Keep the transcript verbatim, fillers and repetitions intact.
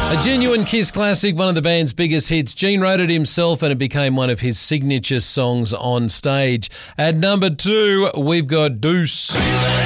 A genuine Kiss classic, one of the band's biggest hits. Gene wrote it himself and it became one of his signature songs on stage. At number two, we've got Deuce.